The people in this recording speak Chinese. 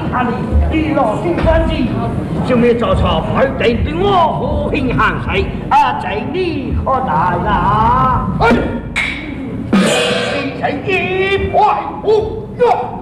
他的一路新关机，就没早朝派定对我和平行谁这你可大啦？ 你这一派胡言！